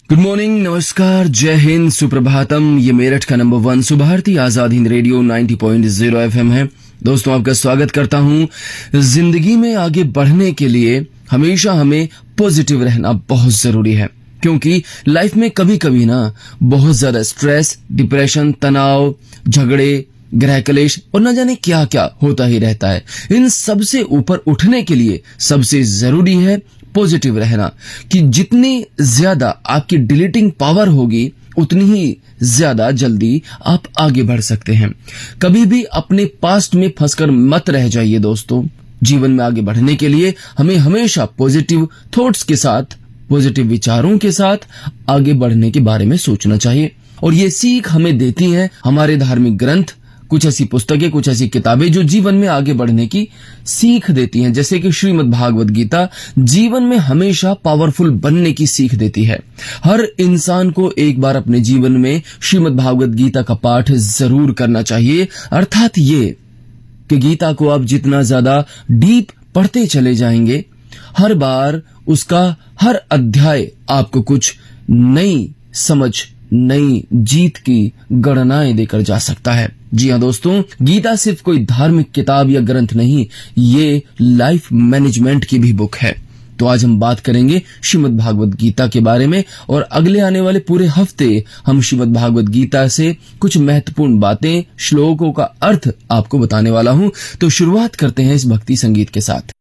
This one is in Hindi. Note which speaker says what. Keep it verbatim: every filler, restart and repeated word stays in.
Speaker 1: गुड मॉर्निंग, नमस्कार, जय हिंद, सुप्रभातम। ये मेरठ का number one Subharti Azad Hind radio नब्बे पॉइंट शून्य एफएम है। दोस्तों, आपका स्वागत करता हूं। जिंदगी में आगे बढ़ने के लिए हमेशा हमें पॉजिटिव रहना बहुत जरूरी है, क्योंकि लाइफ में कभी कभी ना बहुत ज्यादा स्ट्रेस, डिप्रेशन, तनाव, झगड़े, ग्रह कलेश और न जाने क्या क्या होता ही रहता है। इन सबसे ऊपर उठने के लिए सबसे जरूरी है पॉजिटिव रहना, कि जितनी ज्यादा आपकी डिलीटिंग पावर होगी उतनी ही ज्यादा जल्दी आप आगे बढ़ सकते हैं। कभी भी अपने पास्ट में फंसकर मत रह जाइए दोस्तों। जीवन में आगे बढ़ने के लिए हमें हमेशा पॉजिटिव थॉट्स के साथ, पॉजिटिव विचारों के साथ आगे बढ़ने के बारे में सोचना चाहिए। और ये सीख हमें देती हैं हमारे धार्मिक ग्रंथ, कुछ ऐसी पुस्तकें, कुछ ऐसी किताबें जो जीवन में आगे बढ़ने की सीख देती हैं। जैसे कि श्रीमद् भागवत गीता जीवन में हमेशा पावरफुल बनने की सीख देती है। हर इंसान को एक बार अपने जीवन में श्रीमद् भागवत गीता का पाठ जरूर करना चाहिए। अर्थात ये कि गीता को आप जितना ज्यादा डीप पढ़ते चले जाएंगे, हर बार उसका हर अध्याय आपको कुछ नई समझ, नई जीत की गणनाएं देकर जा सकता है। जी हाँ दोस्तों, गीता सिर्फ कोई धार्मिक किताब या ग्रंथ नहीं, ये लाइफ मैनेजमेंट की भी बुक है। तो आज हम बात करेंगे श्रीमद् भागवत गीता के बारे में, और अगले आने वाले पूरे हफ्ते हम श्रीमद् भागवत गीता से कुछ महत्वपूर्ण बातें, श्लोकों का अर्थ आपको बताने वाला हूं। तो शुरुआत करते हैं इस भक्ति संगीत के साथ।